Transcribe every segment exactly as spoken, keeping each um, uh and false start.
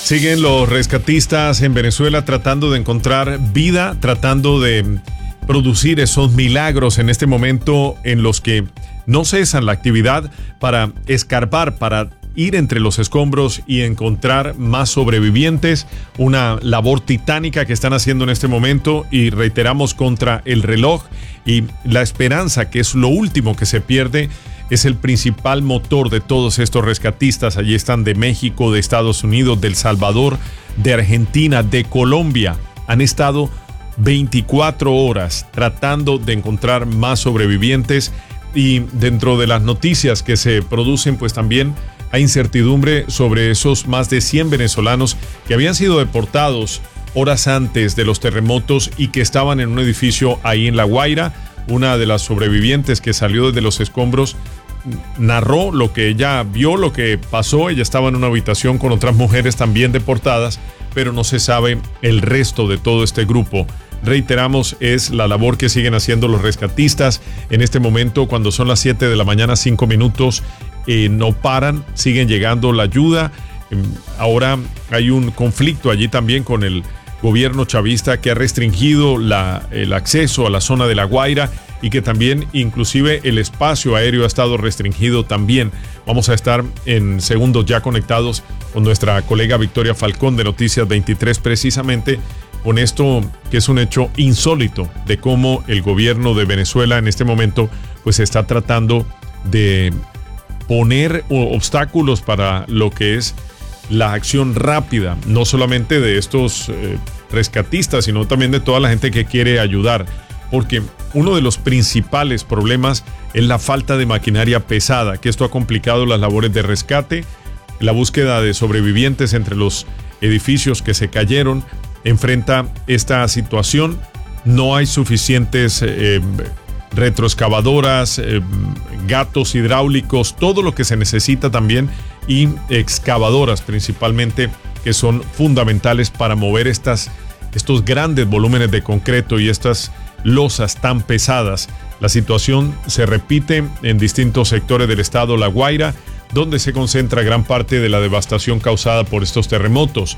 Siguen los rescatistas en Venezuela tratando de encontrar vida, tratando de producir esos milagros en este momento en los que no cesan la actividad para escarbar, para ir entre los escombros y encontrar más sobrevivientes. Una labor titánica que están haciendo en este momento, y reiteramos, contra el reloj, y la esperanza, que es lo último que se pierde, es el principal motor de todos estos rescatistas. Allí están de México, de Estados Unidos, de El Salvador, de Argentina, de Colombia. Han estado veinticuatro horas tratando de encontrar más sobrevivientes, y dentro de las noticias que se producen, pues también hay incertidumbre sobre esos más de cien venezolanos que habían sido deportados horas antes de los terremotos y que estaban en un edificio ahí en La Guaira. Una de las sobrevivientes que salió desde los escombros narró lo que ella vio, lo que pasó. Ella estaba en una habitación con otras mujeres también deportadas, pero no se sabe el resto de todo este grupo. Reiteramos, es la labor que siguen haciendo los rescatistas en este momento, cuando son las siete de la mañana, cinco minutos, eh, no paran, siguen llegando la ayuda. Eh, ahora hay un conflicto allí también con el gobierno chavista, que ha restringido la, el acceso a la zona de La Guaira, y que también inclusive el espacio aéreo ha estado restringido también. Vamos a estar en segundos ya conectados con nuestra colega Victoria Falcón de Noticias veintitrés, precisamente con esto, que es un hecho insólito de cómo el gobierno de Venezuela en este momento pues está tratando de poner obstáculos para lo que es la acción rápida, no solamente de estos eh, rescatistas, sino también de toda la gente que quiere ayudar, porque uno de los principales problemas es la falta de maquinaria pesada, que esto ha complicado las labores de rescate. La búsqueda de sobrevivientes entre los edificios que se cayeron enfrenta esta situación. No hay suficientes eh, retroexcavadoras, eh, gatos hidráulicos, todo lo que se necesita también, y excavadoras principalmente, que son fundamentales para mover estas, estos grandes volúmenes de concreto y estas losas tan pesadas. La situación se repite en distintos sectores del estado La Guaira, donde se concentra gran parte de la devastación causada por estos terremotos.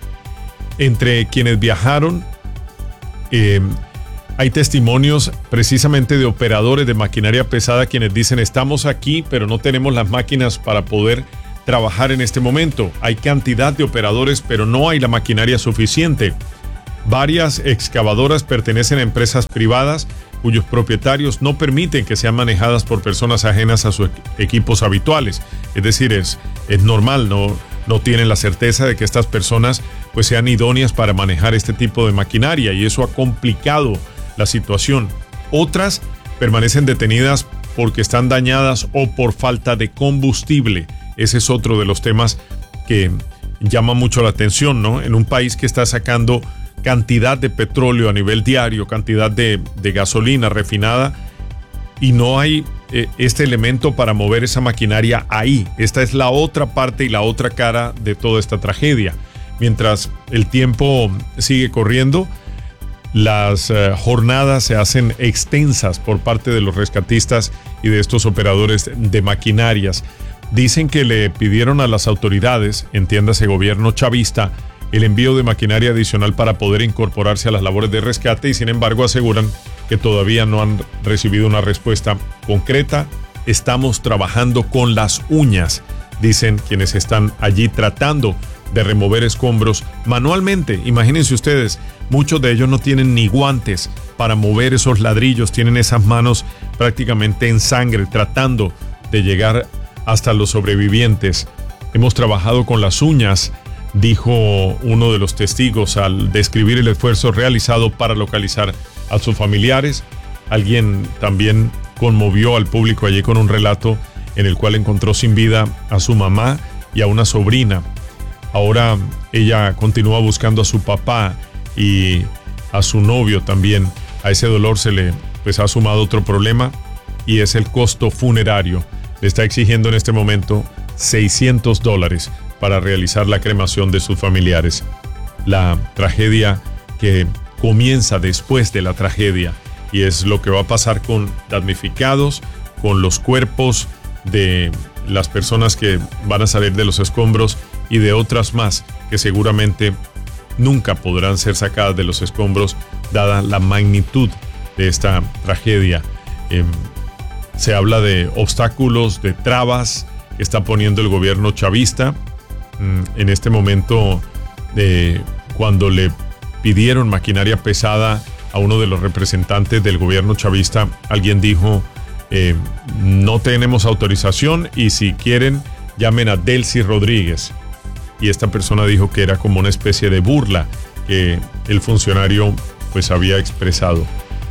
Entre quienes viajaron, eh, hay testimonios precisamente de operadores de maquinaria pesada, quienes dicen: estamos aquí, pero no tenemos las máquinas para poder trabajar en este momento. Hay cantidad de operadores, pero no hay la maquinaria suficiente. Varias excavadoras pertenecen a empresas privadas cuyos propietarios no permiten que sean manejadas por personas ajenas a sus equipos habituales. Es decir, es, es normal, no, no tienen la certeza de que estas personas pues sean idóneas para manejar este tipo de maquinaria, y eso ha complicado la situación. Otras permanecen detenidas porque están dañadas o por falta de combustible. Ese es otro de los temas que llama mucho la atención, ¿no? En un país que está sacando cantidad de petróleo a nivel diario, cantidad de, de gasolina refinada, y no hay eh, este elemento para mover esa maquinaria ahí. Esta es la otra parte y la otra cara de toda esta tragedia. Mientras el tiempo sigue corriendo, las eh, jornadas se hacen extensas por parte de los rescatistas y de estos operadores de maquinarias. Dicen que le pidieron a las autoridades, entiéndase gobierno chavista, el envío de maquinaria adicional para poder incorporarse a las labores de rescate, y sin embargo aseguran que todavía no han recibido una respuesta concreta. Estamos trabajando con las uñas, dicen quienes están allí tratando de remover escombros manualmente. Imagínense ustedes, muchos de ellos no tienen ni guantes para mover esos ladrillos, tienen esas manos prácticamente en sangre tratando de llegar hasta los sobrevivientes. Hemos trabajado con las uñas, dijo uno de los testigos al describir el esfuerzo realizado para localizar a sus familiares. Alguien también conmovió al público allí con un relato en el cual encontró sin vida a su mamá y a una sobrina. Ahora ella continúa buscando a su papá y a su novio también. A ese dolor se le pues, ha sumado otro problema, y es el costo funerario. Le está exigiendo en este momento seiscientos dólares para realizar la cremación de sus familiares. La tragedia que comienza después de la tragedia, y es lo que va a pasar con damnificados, con los cuerpos de las personas que van a salir de los escombros y de otras más que seguramente nunca podrán ser sacadas de los escombros dada la magnitud de esta tragedia. Eh, se habla de obstáculos, de trabas que está poniendo el gobierno chavista. Mm, en este momento, eh, cuando le pidieron maquinaria pesada a uno de los representantes del gobierno chavista, alguien dijo, eh, no tenemos autorización y si quieren llamen a Delcy Rodríguez. Y esta persona dijo que era como una especie de burla que el funcionario pues había expresado.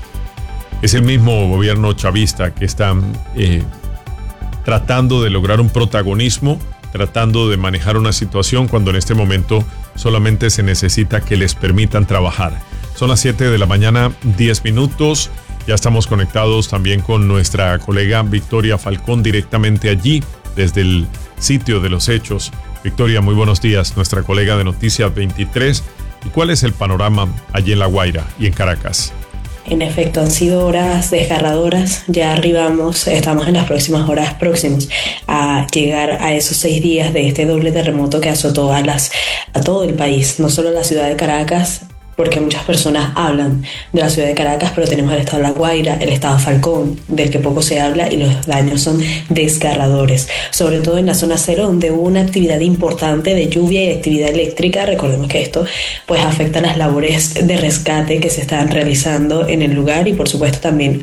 Es el mismo gobierno chavista que está eh, tratando de lograr un protagonismo, tratando de manejar una situación cuando en este momento solamente se necesita que les permitan trabajar. Son las siete de la mañana, diez minutos. Ya estamos conectados también con nuestra colega Victoria Falcón directamente allí, desde el sitio de los hechos. Victoria, muy buenos días, nuestra colega de Noticias veintitrés. ¿Y cuál es el panorama allí en La Guaira y en Caracas? En efecto, han sido horas desgarradoras. Ya arribamos, estamos en las próximas horas próximos a llegar a esos seis días de este doble terremoto que azotó a, las, a todo el país, no solo la ciudad de Caracas, porque muchas personas hablan de la ciudad de Caracas, pero tenemos el estado de La Guaira, el estado Falcón, del que poco se habla, y los daños son desgarradores, sobre todo en la zona cero, donde hubo una actividad importante de lluvia y actividad eléctrica. Recordemos que esto pues afecta las labores de rescate que se están realizando en el lugar y por supuesto también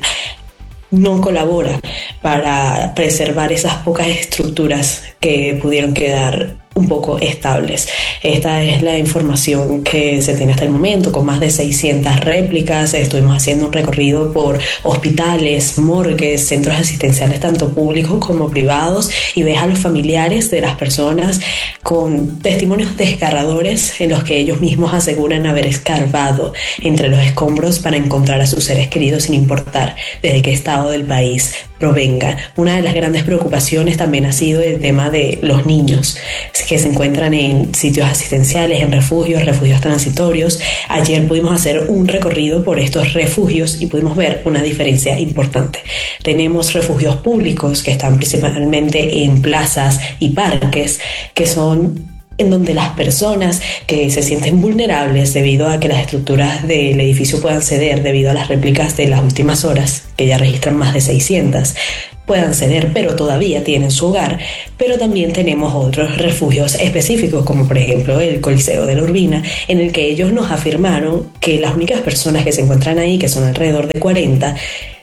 no colabora para preservar esas pocas estructuras que pudieron quedar un poco estables. Esta es la información que se tiene hasta el momento, con más de seiscientas réplicas. Estuvimos haciendo un recorrido por hospitales, morgues, centros asistenciales tanto públicos como privados, y ves a los familiares de las personas con testimonios desgarradores en los que ellos mismos aseguran haber escarbado entre los escombros para encontrar a sus seres queridos sin importar desde qué estado del país provenga. Una de las grandes preocupaciones también ha sido el tema de los niños que se encuentran en sitios asistenciales, en refugios, refugios transitorios. Ayer pudimos hacer un recorrido por estos refugios y pudimos ver una diferencia importante. Tenemos refugios públicos que están principalmente en plazas y parques, que son en donde las personas que se sienten vulnerables debido a que las estructuras del edificio puedan ceder debido a las réplicas de las últimas horas, que ya registran más de seiscientas, puedan ceder, pero todavía tienen su hogar. Pero también tenemos otros refugios específicos, como por ejemplo el Coliseo de la Urbina, en el que ellos nos afirmaron que las únicas personas que se encuentran ahí, que son alrededor de cuarenta,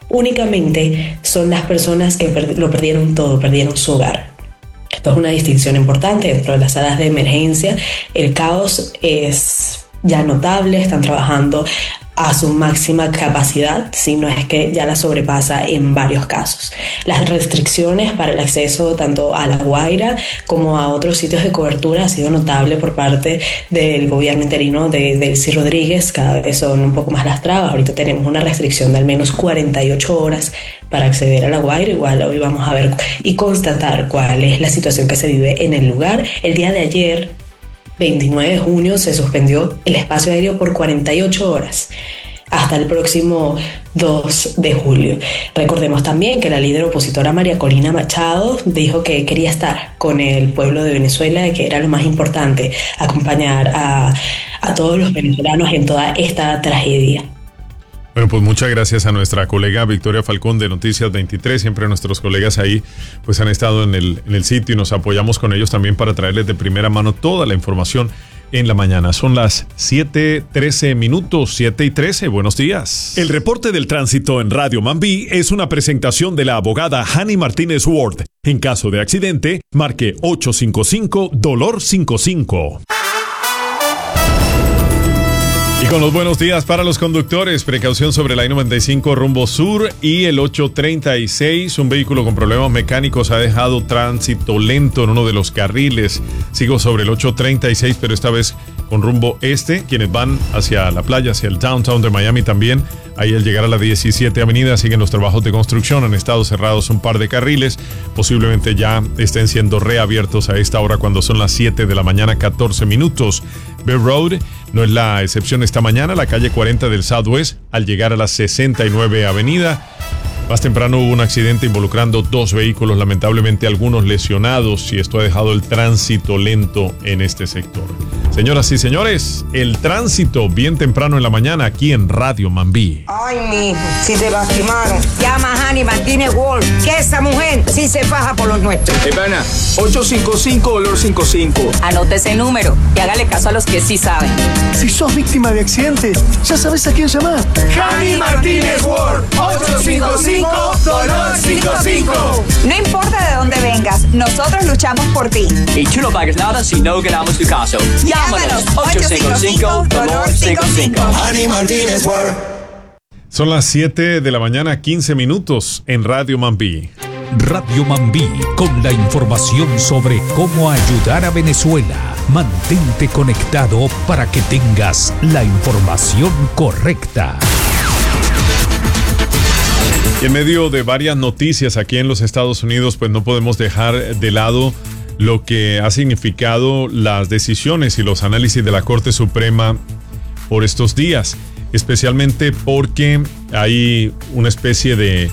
únicamente son las personas que per- lo perdieron todo, perdieron su hogar. Esto es una distinción importante dentro de las salas de emergencia. El caos es ya notable, están trabajando a su máxima capacidad, si no es que ya la sobrepasa en varios casos. Las restricciones para el acceso tanto a La Guaira como a otros sitios de cobertura ha sido notable por parte del gobierno interino de Delcy Rodríguez. Cada vez son un poco más las trabas. Ahorita tenemos una restricción de al menos cuarenta y ocho horas para acceder a La Guaira. Igual hoy vamos a ver y constatar cuál es la situación que se vive en el lugar. El día de ayer, veintinueve de junio, se suspendió el espacio aéreo por cuarenta y ocho horas hasta el próximo dos de julio. Recordemos también que la líder opositora María Corina Machado dijo que quería estar con el pueblo de Venezuela, que era lo más importante, acompañar a, a todos los venezolanos en toda esta tragedia. Bueno, pues muchas gracias a nuestra colega Victoria Falcón de Noticias veintitrés. Siempre nuestros colegas ahí pues han estado en el, en el sitio y nos apoyamos con ellos también para traerles de primera mano toda la información en la mañana. Son las siete trece minutos, siete y trece. Buenos días. El reporte del tránsito en Radio Mambí es una presentación de la abogada Hani Martínez Ward. En caso de accidente, marque ocho cinco cinco dolor cincuenta y cinco. Y con los buenos días para los conductores, precaución sobre la I noventa y cinco rumbo sur y el ocho treinta y seis, un vehículo con problemas mecánicos ha dejado tránsito lento en uno de los carriles. Sigo sobre el ocho treinta y seis, pero esta vez con rumbo este, quienes van hacia la playa, hacia el downtown de Miami también. Ahí al llegar a la diecisiete avenida siguen los trabajos de construcción, han estado cerrados un par de carriles, posiblemente ya estén siendo reabiertos a esta hora cuando son las siete de la mañana, catorce minutos. Bear Road no es la excepción esta mañana, la calle cuarenta del Southwest, al llegar a la sesenta y nueve avenida. Más temprano hubo un accidente involucrando dos vehículos, lamentablemente algunos lesionados, y esto ha dejado el tránsito lento en este sector. Señoras y señores, el tránsito bien temprano en la mañana aquí en Radio Mambí. Ay, mijo, si te lastimaron, llama a Hani Martínez Ward, que esa mujer sí se faja por los nuestros. Hey, pana, ocho cinco cinco, dolor cinco cinco. Anote ese número y hágale caso a los que sí saben. Si sos víctima de accidente, ya sabes a quién llamar. Hani Martínez Ward, ocho cinco cinco, dolor cinco cinco. No importa de dónde vengas, nosotros luchamos por ti. Y tú no pagas nada si no ganamos tu caso. Llámanos ocho cinco cinco, dolor cinco cinco. Hani Martínez Ward. Son las siete de la mañana, quince minutos en Radio Mambí. Radio Mambí, con la información sobre cómo ayudar a Venezuela. Mantente conectado para que tengas la información correcta. Y en medio de varias noticias aquí en los Estados Unidos, pues no podemos dejar de lado lo que ha significado las decisiones y los análisis de la Corte Suprema por estos días, especialmente porque hay una especie de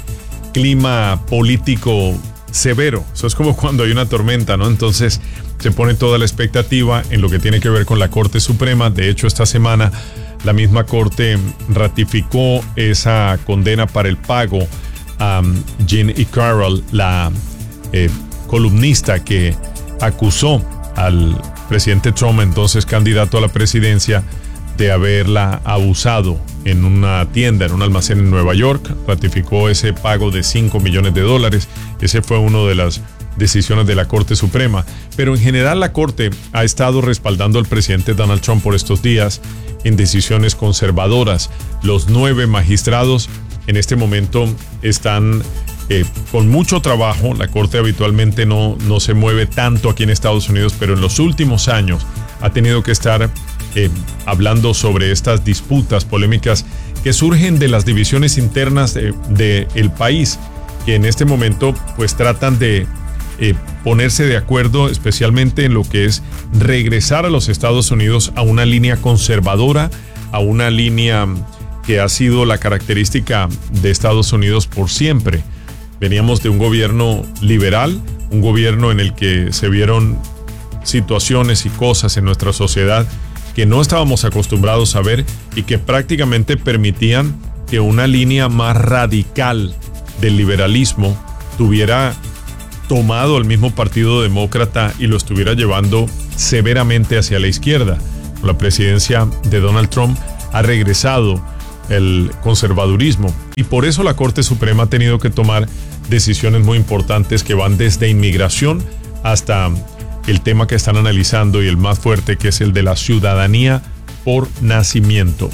clima político severo. Eso es como cuando hay una tormenta, ¿no? Entonces se pone toda la expectativa en lo que tiene que ver con la Corte Suprema. De hecho, esta semana la misma Corte ratificó esa condena para el pago a um, Jean E. Carroll, la eh, columnista que acusó al presidente Trump, entonces candidato a la presidencia, de haberla abusado en una tienda, en un almacén en Nueva York. Ratificó ese pago de cinco millones de dólares. Ese fue una de las decisiones de la Corte Suprema. Pero en general la Corte ha estado respaldando al presidente Donald Trump por estos días en decisiones conservadoras. Los nueve magistrados en este momento están eh, con mucho trabajo. La Corte habitualmente no, no se mueve tanto aquí en Estados Unidos, pero en los últimos años ha tenido que estar Eh, hablando sobre estas disputas polémicas que surgen de las divisiones internas de, de el país, que en este momento pues tratan de eh, ponerse de acuerdo, especialmente en lo que es regresar a los Estados Unidos a una línea conservadora, a una línea que ha sido la característica de Estados Unidos por siempre. Veníamos de un gobierno liberal, un gobierno en el que se vieron situaciones y cosas en nuestra sociedad que no estábamos acostumbrados a ver y que prácticamente permitían que una línea más radical del liberalismo tuviera tomado el mismo Partido Demócrata y lo estuviera llevando severamente hacia la izquierda. Con la presidencia de Donald Trump ha regresado el conservadurismo y por eso la Corte Suprema ha tenido que tomar decisiones muy importantes que van desde inmigración hasta el tema que están analizando y el más fuerte, que es el de la ciudadanía por nacimiento.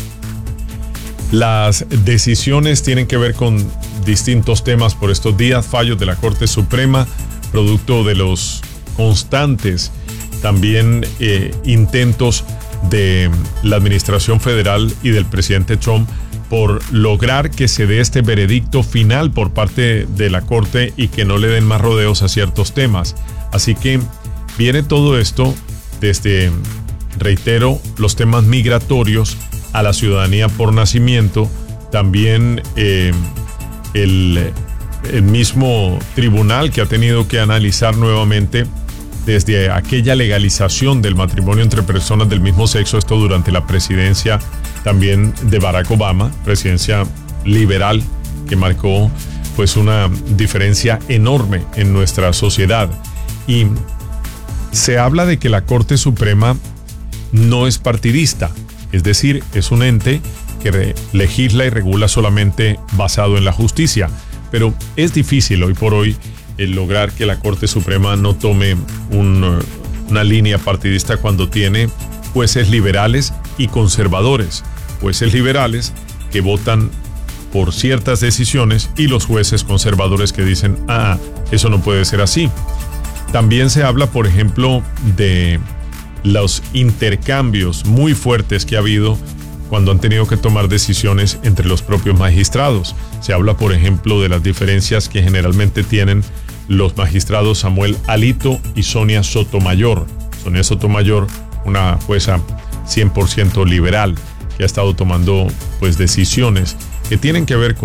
Las decisiones tienen que ver con distintos temas por estos días, fallos de la Corte Suprema, producto de los constantes también eh, intentos de la administración federal y del presidente Trump por lograr que se dé este veredicto final por parte de la Corte y que no le den más rodeos a ciertos temas. Así que viene todo esto desde, reitero, los temas migratorios a la ciudadanía por nacimiento, también eh, el, el mismo tribunal que ha tenido que analizar nuevamente desde aquella legalización del matrimonio entre personas del mismo sexo, esto durante la presidencia también de Barack Obama, presidencia liberal que marcó pues una diferencia enorme en nuestra sociedad. Y se habla de que la Corte Suprema no es partidista, es decir, es un ente que legisla y regula solamente basado en la justicia, pero es difícil hoy por hoy el lograr que la Corte Suprema no tome un, una línea partidista cuando tiene jueces liberales y conservadores, jueces liberales que votan por ciertas decisiones y los jueces conservadores que dicen, ah, eso no puede ser así. También se habla, por ejemplo, de los intercambios muy fuertes que ha habido cuando han tenido que tomar decisiones entre los propios magistrados. Se habla, por ejemplo, de las diferencias que generalmente tienen los magistrados Samuel Alito y Sonia Sotomayor. Sonia Sotomayor, una jueza cien por ciento liberal, que ha estado tomando pues decisiones que tienen que ver con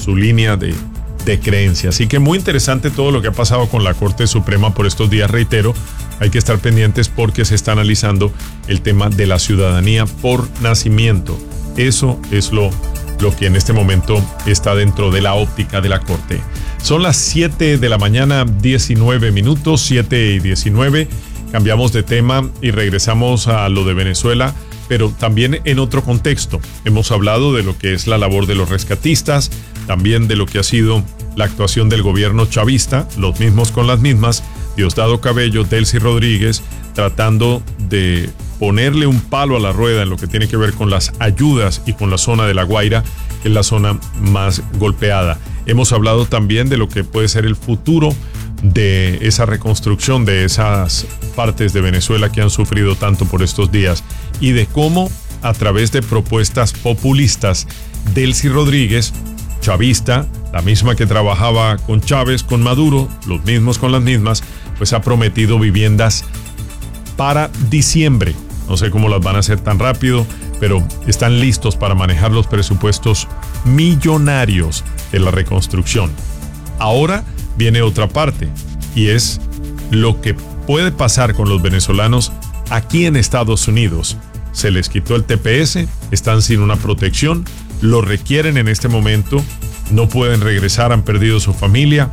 su línea de, de creencia. Así que muy interesante todo lo que ha pasado con la Corte Suprema por estos días, reitero. Hay que estar pendientes porque se está analizando el tema de la ciudadanía por nacimiento. Eso es lo, lo que en este momento está dentro de la óptica de la Corte. Son las siete de la mañana, diecinueve minutos, siete y diecinueve. Cambiamos de tema y regresamos a lo de Venezuela, pero también en otro contexto. Hemos hablado de lo que es la labor de los rescatistas, también de lo que ha sido la actuación del gobierno chavista, los mismos con las mismas, Diosdado Cabello, Delcy Rodríguez, tratando de ponerle un palo a la rueda en lo que tiene que ver con las ayudas y con la zona de La Guaira, que es la zona más golpeada. Hemos hablado también de lo que puede ser el futuro de esa reconstrucción de esas partes de Venezuela que han sufrido tanto por estos días y de cómo a través de propuestas populistas, Delcy Rodríguez, chavista, la misma que trabajaba con Chávez, con Maduro, los mismos con las mismas, pues ha prometido viviendas para diciembre. No sé cómo las van a hacer tan rápido, pero están listos para manejar los presupuestos millonarios de la reconstrucción. Ahora viene otra parte, y es lo que puede pasar con los venezolanos aquí en Estados Unidos. Se les quitó el T P S, están sin una protección, lo requieren en este momento, no pueden regresar, han perdido su familia.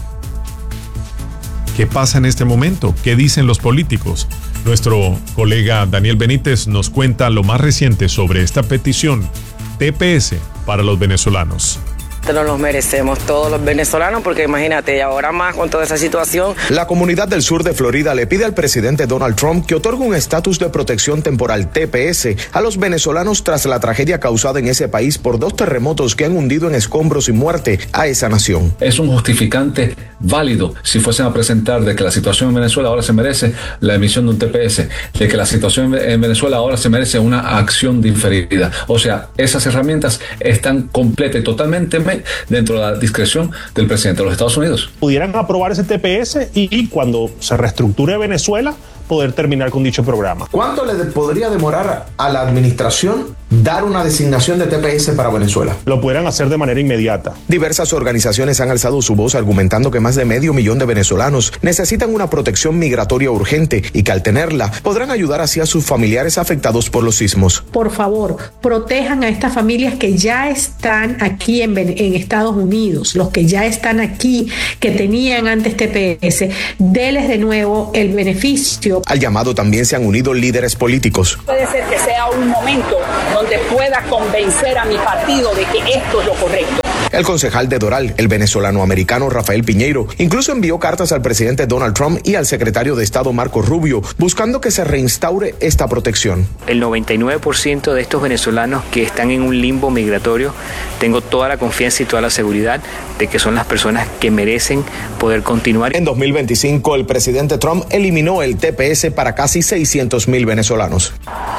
¿Qué pasa en este momento? ¿Qué dicen los políticos? Nuestro colega Daniel Benítez nos cuenta lo más reciente sobre esta petición T P S para los venezolanos. Nos los merecemos todos los venezolanos, porque imagínate, ahora más con toda esa situación. La comunidad del sur de Florida le pide al presidente Donald Trump que otorgue un estatus de protección temporal T P S a los venezolanos tras la tragedia causada en ese país por dos terremotos que han hundido en escombros y muerte a esa nación. Es un justificante válido si fuesen a presentar de que la situación en Venezuela ahora se merece la emisión de un T P S, de que la situación en Venezuela ahora se merece una acción diferida. O sea, esas herramientas están completas y totalmente dentro de la discreción del presidente de los Estados Unidos. Pudieran aprobar ese T P S y cuando se reestructure Venezuela poder terminar con dicho programa. ¿Cuánto le podría demorar a la administración dar una designación de T P S para Venezuela? Lo pudieran hacer de manera inmediata. Diversas organizaciones han alzado su voz argumentando que más de medio millón de venezolanos necesitan una protección migratoria urgente y que al tenerla podrán ayudar así a sus familiares afectados por los sismos. Por favor, protejan a estas familias que ya están aquí en, en Estados Unidos, los que ya están aquí, que tenían antes T P S, denles de nuevo el beneficio. Al llamado también se han unido líderes políticos. Puede ser que sea un momento donde pueda convencer a mi partido de que esto es lo correcto. El concejal de Doral, el venezolano-americano Rafael Piñeiro, incluso envió cartas al presidente Donald Trump y al secretario de Estado Marco Rubio, buscando que se reinstaure esta protección. El noventa y nueve por ciento de estos venezolanos que están en un limbo migratorio, tengo toda la confianza y toda la seguridad de que son las personas que merecen poder continuar. En dos mil veinticinco, el presidente Trump eliminó el T P S para casi seiscientos mil venezolanos.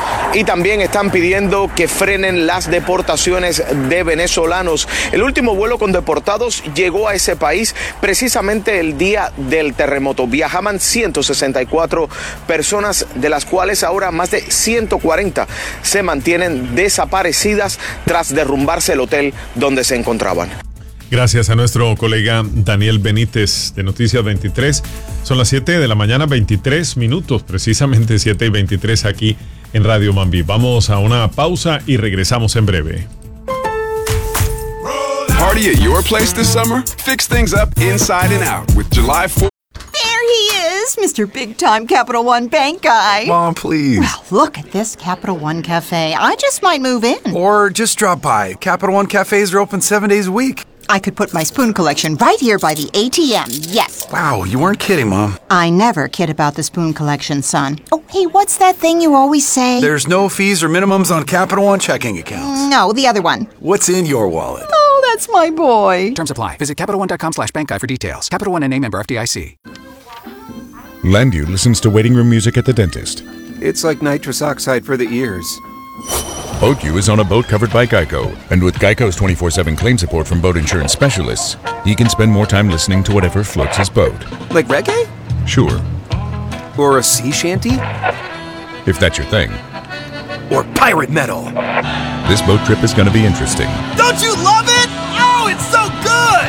Y también están pidiendo que frenen las deportaciones de venezolanos. El último vuelo con deportados llegó a ese país precisamente el día del terremoto. Viajaban ciento sesenta y cuatro personas, de las cuales ahora más de ciento cuarenta se mantienen desaparecidas tras derrumbarse el hotel donde se encontraban. Gracias a nuestro colega Daniel Benítez de Noticias veintitrés. Son las siete de la mañana, veintitrés minutos, precisamente siete y veintitrés aquí en Radio Mambí. Vamos a una pausa y regresamos en breve. Party at your place this summer? Fix things up inside and out with July fourth. There he is, Mister Big Time Capital One Bank guy. Mom, please. Well, look at this Capital One Cafe. I just might move in. Or just drop by. Capital One cafes are open seven days a week. I could put my spoon collection right here by the A T M, yes. Wow, you weren't kidding, Mom. I never kid about the spoon collection, son. Oh, hey, what's that thing you always say? There's no fees or minimums on Capital One checking accounts. No, the other one. What's in your wallet? Oh, that's my boy. Terms apply. Visit CapitalOne.com slash bank guide for details. Capital One N A member F D I C. Landu listens to waiting room music at the dentist. It's like nitrous oxide for the ears. BoatU is on a boat covered by Geico, and with Geico's twenty-four seven claim support from boat insurance specialists, he can spend more time listening to whatever floats his boat. Like reggae? Sure. Or a sea shanty? If that's your thing. Or pirate metal? This boat trip is going to be interesting. Don't you love it? Oh, it's so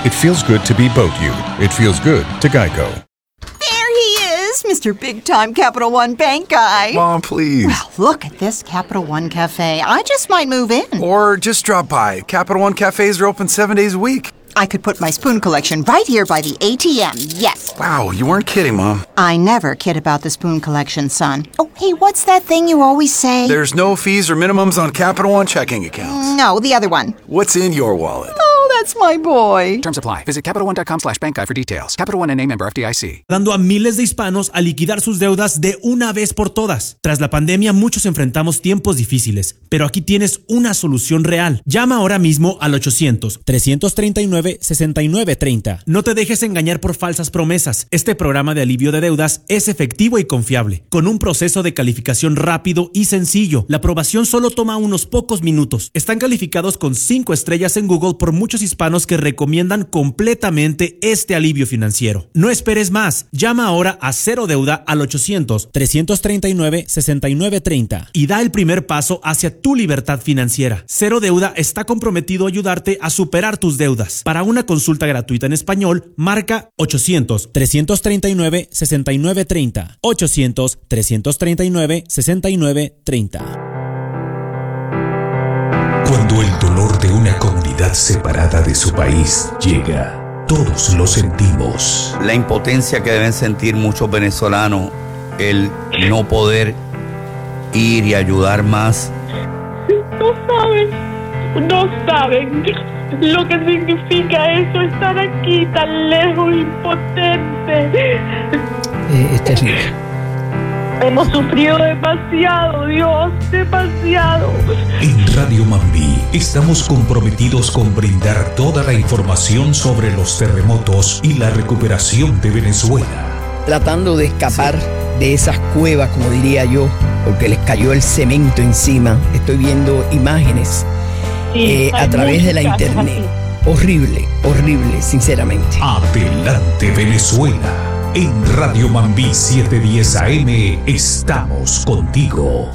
It feels good to be boat you. It feels good to Geico. Mister Big Time Capital One Bank guy. Mom, please. Well, look at this Capital One Cafe. I just might move in. Or just drop by. Capital One cafes are open seven days a week. I could put my spoon collection right here by the A T M, yes. Wow, you weren't kidding, Mom. I never kid about the spoon collection, son. Oh, hey, what's that thing you always say? There's no fees or minimums on Capital One checking accounts. No, the other one. What's in your wallet? Oh, that's my boy. Terms apply. Visit CapitalOne.com slash bank guide for details. Capital One N A member F D I C. Dando a miles de hispanos a liquidar sus deudas de una vez por todas. Tras la pandemia, muchos enfrentamos tiempos difíciles, pero aquí tienes una solución real. Llama ahora mismo al ochocientos, trescientos treinta y nueve, sesenta y nueve treinta. No te dejes engañar por falsas promesas. Este programa de alivio de deudas es efectivo y confiable, con un proceso de calificación rápido y sencillo. La aprobación solo toma unos pocos minutos. Están calificados con cinco estrellas en Google por muchos hispanos que recomiendan completamente este alivio financiero. No esperes más. Llama ahora a Cero Deuda al ochocientos, trescientos treinta y nueve, sesenta y nueve treinta y da el primer paso hacia tu libertad financiera. Cero Deuda está comprometido a ayudarte a superar tus deudas. Para una consulta gratuita en español, marca ochocientos, trescientos treinta y nueve, sesenta y nueve treinta. ochocientos, trescientos treinta y nueve, sesenta y nueve treinta. Cuando el dolor de una comunidad separada de su país llega, todos lo sentimos. La impotencia que deben sentir muchos venezolanos, el no poder ir y ayudar más. No saben, no saben lo que significa eso, estar aquí tan lejos, impotente. Eh, es terrible. Hemos sufrido demasiado, Dios, demasiado. En Radio Mambí estamos comprometidos con brindar toda la información sobre los terremotos y la recuperación de Venezuela. Tratando de escapar de esas cuevas, como diría yo, porque les cayó el cemento encima. Estoy viendo imágenes sí, eh, a través de la internet. Así. Horrible, horrible, sinceramente. Adelante, Venezuela. En Radio Mambí setecientos diez A M estamos contigo.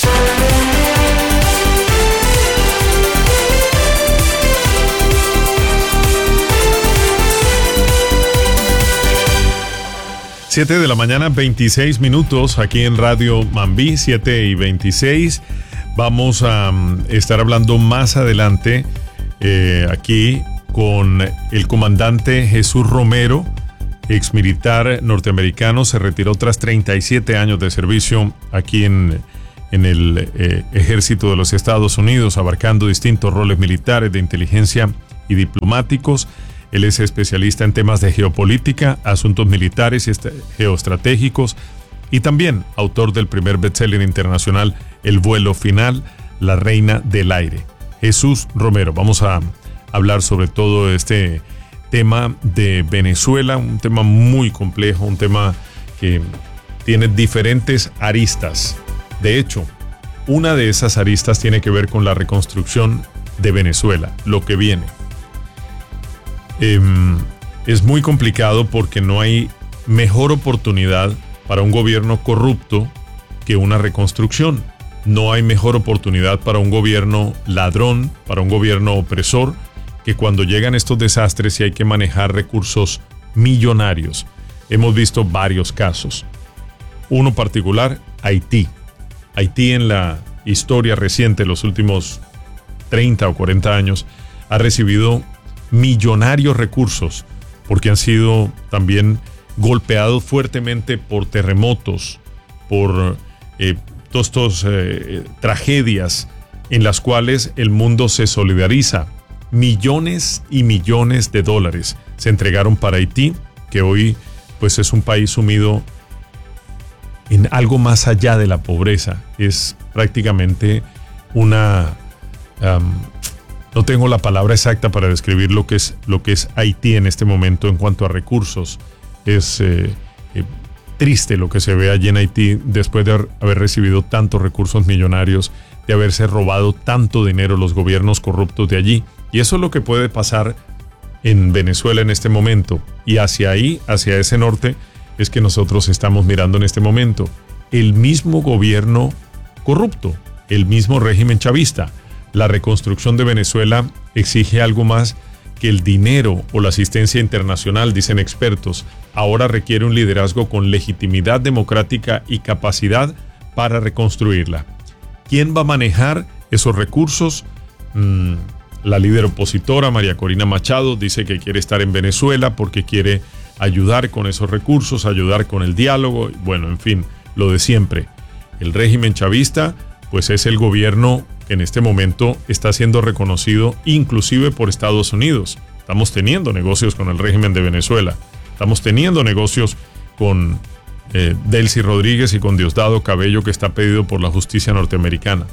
siete de la mañana, veintiséis minutos, aquí en Radio Mambí, siete y veintiséis. Vamos a um, estar hablando más adelante eh, aquí con el comandante Jesús Romero, ex militar norteamericano. Se retiró tras treinta y siete años de servicio aquí en, en el eh, ejército de los Estados Unidos, abarcando distintos roles militares, de inteligencia y diplomáticos. Él es especialista en temas de geopolítica, asuntos militares y geoestratégicos, y también autor del primer bestseller internacional, El vuelo final, la reina del aire. Jesús Romero, vamos a hablar sobre todo este tema de Venezuela, un tema muy complejo, un tema que tiene diferentes aristas. De hecho, una de esas aristas tiene que ver con la reconstrucción de Venezuela, lo que viene. Eh, es muy complicado porque no hay mejor oportunidad para un gobierno corrupto que una reconstrucción. No hay mejor oportunidad para un gobierno ladrón, para un gobierno opresor, que cuando llegan estos desastres y hay que manejar recursos millonarios. Hemos visto varios casos. Uno particular, Haití. Haití en la historia reciente, los últimos treinta o cuarenta años, ha recibido millonarios recursos porque han sido también golpeados fuertemente por terremotos, por eh, todas estas eh, tragedias en las cuales el mundo se solidariza. Millones y millones de dólares se entregaron para Haití, que hoy pues es un país sumido en algo más allá de la pobreza. Es prácticamente una... Um, no tengo la palabra exacta para describir lo que es, lo que es Haití en este momento en cuanto a recursos. Es eh, eh, triste lo que se ve allí en Haití después de haber recibido tantos recursos millonarios, de haberse robado tanto dinero los gobiernos corruptos de allí. Y eso es lo que puede pasar en Venezuela en este momento. Y hacia ahí, hacia ese norte, es que nosotros estamos mirando en este momento. El mismo gobierno corrupto, el mismo régimen chavista. La reconstrucción de Venezuela exige algo más que el dinero o la asistencia internacional, dicen expertos, ahora requiere un liderazgo con legitimidad democrática y capacidad para reconstruirla. ¿Quién va a manejar esos recursos? Mm, la líder opositora, María Corina Machado, dice que quiere estar en Venezuela porque quiere ayudar con esos recursos, ayudar con el diálogo, bueno, en fin, lo de siempre. El régimen chavista, pues es el gobierno que en este momento está siendo reconocido inclusive por Estados Unidos. Estamos teniendo negocios con el régimen de Venezuela. Estamos teniendo negocios con eh, Delcy Rodríguez y con Diosdado Cabello, que está pedido por la justicia norteamericana.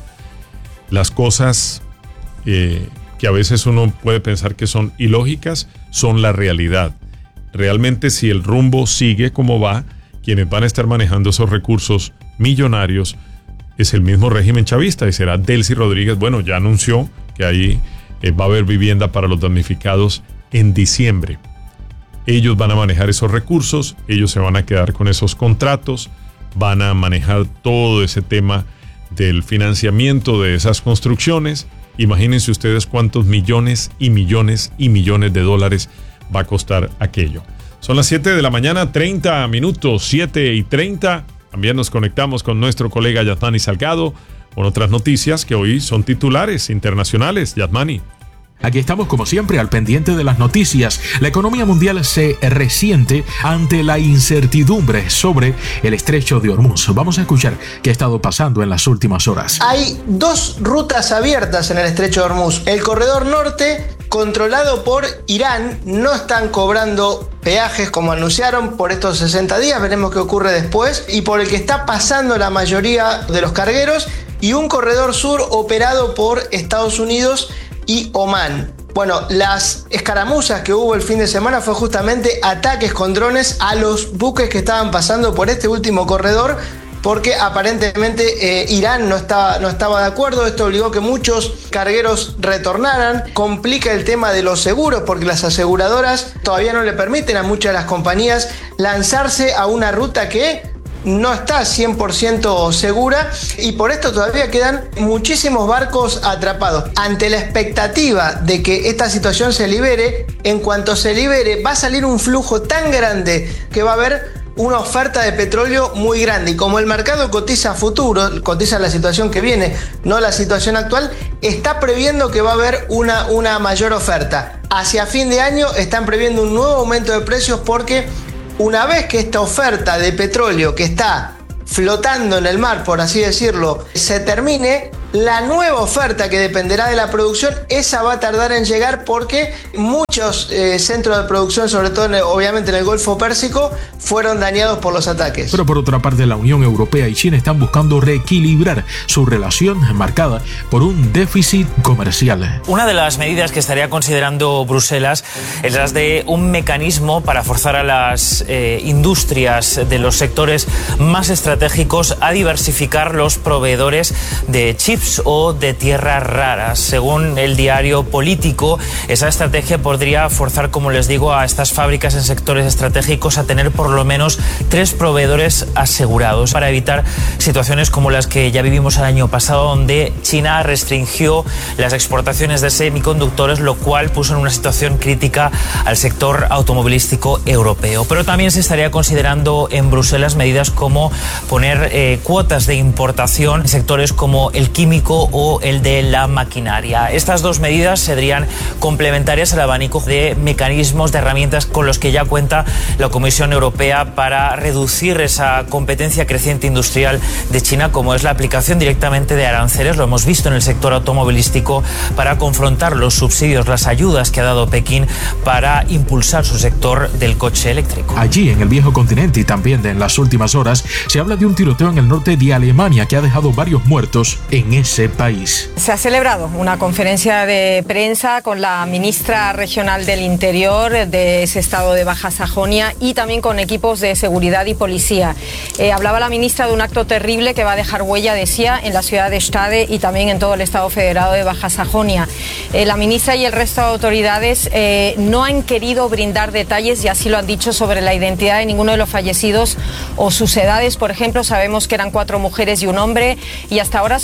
Las cosas eh, que a veces uno puede pensar que son ilógicas son la realidad. Realmente, si el rumbo sigue como va, quienes van a estar manejando esos recursos millonarios es el mismo régimen chavista y será Delcy Rodríguez. Bueno, ya anunció que ahí eh, va a haber vivienda para los damnificados en diciembre. Ellos van a manejar esos recursos, ellos se van a quedar con esos contratos, van a manejar todo ese tema del financiamiento de esas construcciones. Imagínense ustedes cuántos millones y millones y millones de dólares va a costar aquello. Son las siete de la mañana, treinta minutos, siete y treinta. También nos conectamos con nuestro colega Yasmani Salgado con otras noticias que hoy son titulares internacionales. Yasmani. Aquí estamos como siempre al pendiente de las noticias. La economía mundial se resiente ante la incertidumbre sobre el estrecho de Hormuz. Vamos a escuchar qué ha estado pasando en las últimas horas. Hay dos rutas abiertas en el estrecho de Hormuz. El corredor norte, controlado por Irán, no están cobrando peajes como anunciaron por estos sesenta días. Veremos qué ocurre después. Y por el que está pasando la mayoría de los cargueros. Y un corredor sur operado por Estados Unidos y Omán. Bueno, las escaramuzas que hubo el fin de semana fue justamente ataques con drones a los buques que estaban pasando por este último corredor, porque aparentemente eh, Irán no estaba, no estaba de acuerdo. Esto obligó que muchos cargueros retornaran. Complica el tema de los seguros, porque las aseguradoras todavía no le permiten a muchas de las compañías lanzarse a una ruta que no está cien por ciento segura, y por esto todavía quedan muchísimos barcos atrapados. Ante la expectativa de que esta situación se libere, en cuanto se libere va a salir un flujo tan grande que va a haber una oferta de petróleo muy grande, y como el mercado cotiza a futuro, cotiza la situación que viene, no la situación actual, está previendo que va a haber una, una mayor oferta. Hacia fin de año están previendo un nuevo aumento de precios, porque una vez que esta oferta de petróleo que está flotando en el mar, por así decirlo, se termine, la nueva oferta que dependerá de la producción, esa va a tardar en llegar, porque muchos eh, centros de producción, sobre todo en el, obviamente en el Golfo Pérsico, fueron dañados por los ataques. Pero por otra parte, la Unión Europea y China están buscando reequilibrar su relación marcada por un déficit comercial. Una de las medidas que estaría considerando Bruselas es la de un mecanismo para forzar a las eh, industrias de los sectores más estratégicos a diversificar los proveedores de chips o de tierras raras. Según el diario Político, esa estrategia podría forzar, como les digo, a estas fábricas en sectores estratégicos a tener por lo menos tres proveedores asegurados, para evitar situaciones como las que ya vivimos el año pasado, donde China restringió las exportaciones de semiconductores, lo cual puso en una situación crítica al sector automovilístico europeo. Pero también se estaría considerando en Bruselas medidas como poner eh, cuotas de importación en sectores como el químico o el de la maquinaria. Estas dos medidas serían complementarias al abanico de mecanismos, de herramientas con los que ya cuenta la Comisión Europea para reducir esa competencia creciente industrial de China, como es la aplicación directamente de aranceles. Lo hemos visto en el sector automovilístico, para confrontar los subsidios, las ayudas que ha dado Pekín para impulsar su sector del coche eléctrico. Allí, en el viejo continente, y también en las últimas horas, se habla de un tiroteo en el norte de Alemania que ha dejado varios muertos en ese país. Se ha celebrado una conferencia de prensa con la ministra regional del Interior de ese estado de Baja Sajonia, y también con equipos de seguridad y policía. Eh, hablaba la ministra de un acto terrible que va a dejar huella, decía, en la ciudad de Stade y también en todo el estado federado de Baja Sajonia. Eh, la ministra y el resto de autoridades eh, no han querido brindar detalles, y así lo han dicho, sobre la identidad de ninguno de los fallecidos o sus edades. Por ejemplo, sabemos que eran cuatro mujeres y un hombre, y hasta ahora sobre la identidad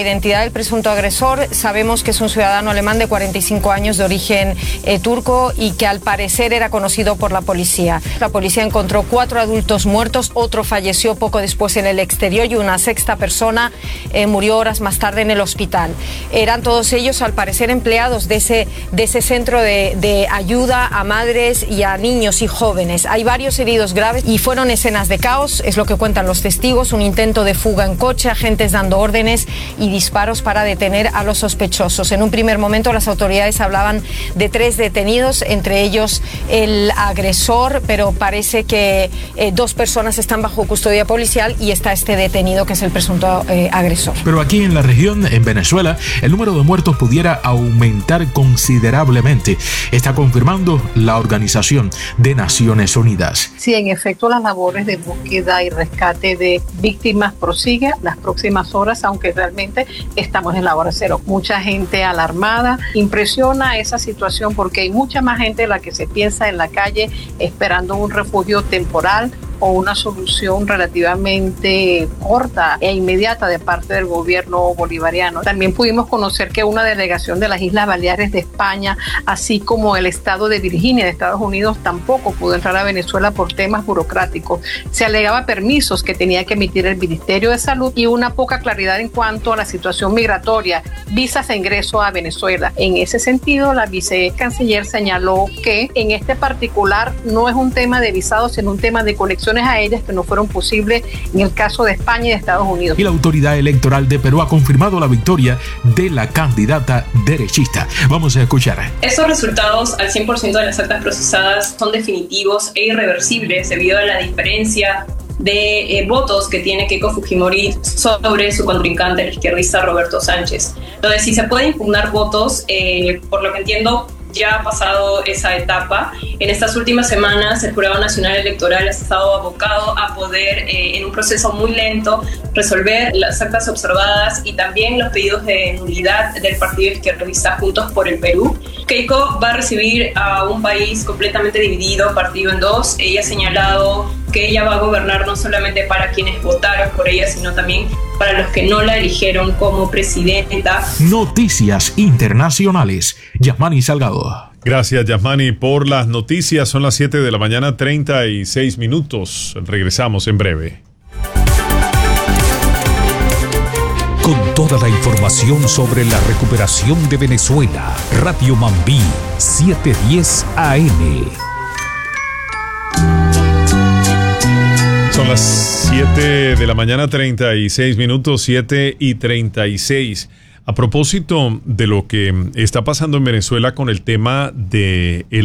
identidad del presunto agresor. Sabemos que es un ciudadano alemán de cuarenta y cinco años de origen eh, turco y que al parecer era conocido por la policía. La policía encontró cuatro adultos muertos, otro falleció poco después en el exterior y una sexta persona eh, murió horas más tarde en el hospital. Eran todos ellos al parecer empleados de ese, de ese centro de, de ayuda a madres y a niños y jóvenes. Hay varios heridos graves y fueron escenas de caos, es lo que cuentan los testigos, un intento de fuga en coche, agentes dando órdenes y disparos para detener a los sospechosos. En un primer momento las autoridades hablaban de tres detenidos, entre ellos el agresor, pero parece que eh, dos personas están bajo custodia policial y está este detenido que es el presunto eh, agresor. Pero aquí en la región, en Venezuela, el número de muertos pudiera aumentar considerablemente. Está confirmando la Organización de Naciones Unidas. Sí, en efecto, las labores de búsqueda y rescate de víctimas prosiguen las próximas horas, aunque realmente estamos en la hora cero. Mucha gente alarmada. Impresiona esa situación porque hay mucha más gente de la que se piensa en la calle esperando un refugio temporal o una solución relativamente corta e inmediata de parte del gobierno bolivariano. También pudimos conocer que una delegación de las Islas Baleares de España, así como el estado de Virginia de Estados Unidos, tampoco pudo entrar a Venezuela por temas burocráticos. Se alegaba permisos que tenía que emitir el Ministerio de Salud y una poca claridad en cuanto a la situación migratoria, visas de ingreso a Venezuela. En ese sentido, la vicecanciller señaló que en este particular no es un tema de visados, sino un tema de colección aéreas que no fueron posibles en el caso de España y de Estados Unidos. Y la autoridad electoral de Perú ha confirmado la victoria de la candidata derechista. Vamos a escuchar. Estos resultados al cien por ciento de las actas procesadas son definitivos e irreversibles debido a la diferencia de eh, votos que tiene Keiko Fujimori sobre su contrincante, el izquierdista Roberto Sánchez. Entonces, si se puede impugnar votos, eh, por lo que entiendo, ya ha pasado esa etapa. En estas últimas semanas el Jurado Nacional Electoral ha estado abocado a poder, eh, en un proceso muy lento, resolver las actas observadas y también los pedidos de nulidad del partido izquierdista Juntos por el Perú. Keiko va a recibir a un país completamente dividido, partido en dos. Ella ha señalado que ella va a gobernar no solamente para quienes votaron por ella, sino también para los que no la eligieron como presidenta. Noticias internacionales. Yasmani Salgado. Gracias, Yasmani, por las noticias. Son las siete de la mañana, treinta y seis minutos. Regresamos en breve. Con toda la información sobre la recuperación de Venezuela, Radio Mambí, setecientos diez A M. Son las siete de la mañana, treinta y seis minutos, siete y treinta y seis. A propósito de lo que está pasando en Venezuela con el tema de el